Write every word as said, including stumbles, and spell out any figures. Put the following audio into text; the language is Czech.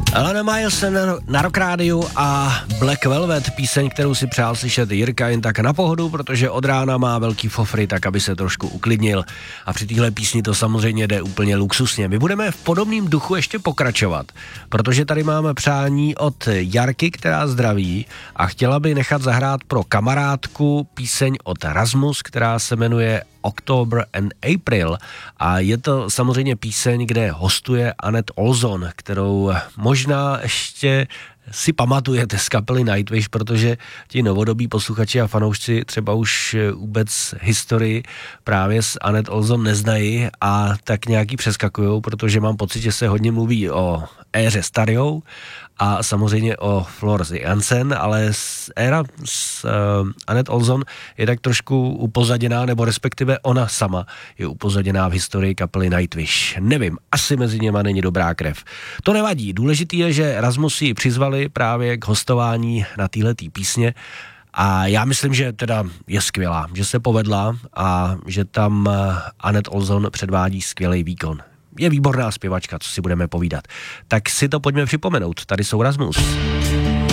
Alana Miles na, na Rock Rádiu a Black Velvet, píseň, kterou si přál slyšet Jirka jen tak na pohodu, protože od rána má velký fofry, tak aby se trošku uklidnil. A při téhle písni to samozřejmě jde úplně luxusně. My budeme v podobném duchu ještě pokračovat, protože tady máme přání od Jarky, která zdraví a chtěla by nechat zahrát pro kamarádku píseň od Rasmus, která se jmenuje October and April a je to samozřejmě píseň, kde hostuje Annette Olzon, kterou možná ještě si pamatujete z kapely Nightwish, protože ti novodobí posluchači a fanoušci třeba už vůbec historii právě s Annette Olzon neznají a tak nějaký přeskakujou, protože mám pocit, že se hodně mluví o éře Starou a samozřejmě o Florence Jansen, ale éra s uh, Annette Olzon je tak trošku upozaděná, nebo respektive ona sama je upozaděná v historii kapely Nightwish. Nevím, asi mezi něma není dobrá krev. To nevadí, důležitý je, že Rasmus ji přizvali právě k hostování na téhletý písně a já myslím, že teda je skvělá, že se povedla a že tam Annette Olzon předvádí skvělý výkon. Je výborná zpěvačka, co si budeme povídat. Tak si to pojďme připomenout. Tady jsou Rasmus.